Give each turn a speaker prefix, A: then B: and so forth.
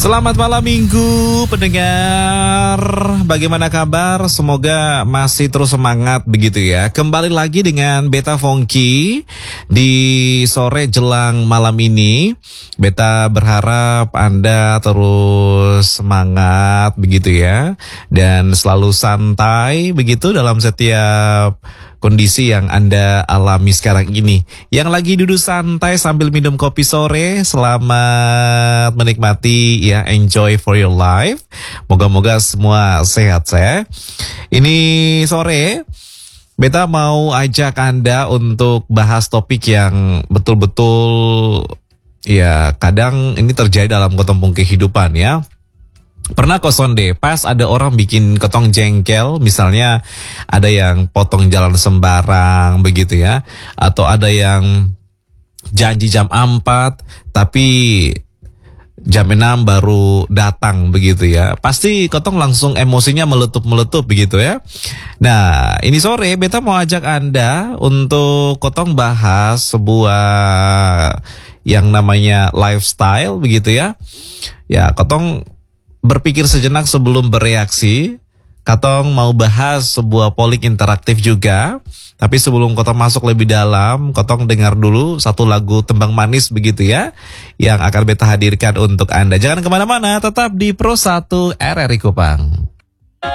A: Selamat malam minggu pendengar, bagaimana kabar? Semoga masih terus semangat begitu ya. Kembali lagi dengan Beta Fongki di sore jelang malam ini. Beta berharap Anda terus semangat begitu ya. Dan selalu santai begitu dalam setiap kondisi yang Anda alami sekarang ini. Yang lagi duduk santai sambil minum kopi sore, selamat menikmati ya, enjoy for your life. Moga-moga semua sehat ya. Ini sore Beta mau ajak Anda untuk bahas topik yang betul-betul ya kadang ini terjadi dalam ketempung kehidupan ya. Pernah kosong deh, pas ada orang bikin ketong jengkel, misalnya ada yang potong jalan sembarang begitu ya, atau ada yang janji jam 4 tapi jam 6 baru datang begitu ya. Pasti ketong langsung emosinya meletup-meletup begitu ya. Nah, ini sore Beta mau ajak Anda untuk ketong bahas sebuah yang namanya lifestyle begitu ya. Ya, ketong berpikir sejenak sebelum bereaksi. Katong mau bahas sebuah polik interaktif juga. Tapi sebelum Kotong masuk lebih dalam, Kotong dengar dulu satu lagu tembang manis begitu ya, yang akan Beta hadirkan untuk Anda. Jangan kemana-mana, tetap di Pro 1 RRI Kupang.